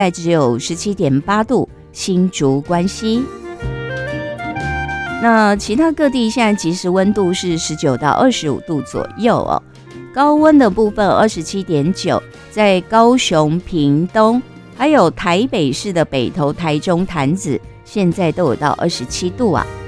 只有17.8度，新竹关西。那其他各地现在即时温度是19到25度左右哦。高温的部分27.9，在高雄、屏东，还有台北市的北投、台中、潭子，现在都有到27度啊。